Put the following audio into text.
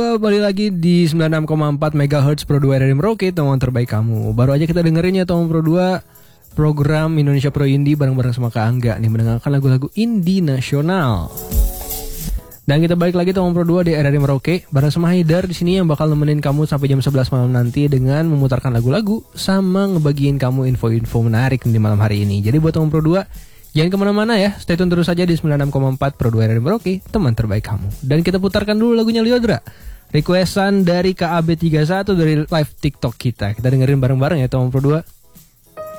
Balik lagi di 96,4 MHz Pro 2 dari Merauke, teman terbaik kamu. Baru aja kita dengerin ya teman Pro 2, program Indonesia Pro Indie bareng-bareng sama Kak Angga nih, mendengarkan lagu-lagu indie nasional. Dan kita balik lagi teman Pro 2 di RRI Merauke bareng sama Haidar di sini yang bakal nemenin kamu sampai jam 11 malam nanti dengan memutarkan lagu-lagu sama ngebagiin kamu info-info menarik di malam hari ini. Jadi buat teman Pro 2, jangan kemana-mana ya, stay tune terus saja di 96,4 Pro 2 RRI Merauke, teman terbaik kamu. Dan kita putarkan dulu lagunya Lyodra, requestan dari KAB31 dari live TikTok kita. Kita dengerin bareng-bareng ya teman Pro 2.